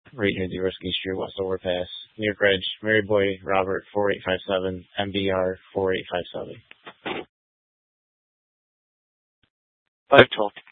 right near the Risky Street West Overpass, near Bridge, Maryboy Robert 4857, MBR 4857. 512.